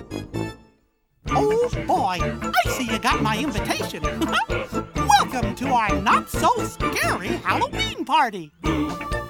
Oh boy, I see you got my invitation. Welcome to our not-so-scary Halloween party.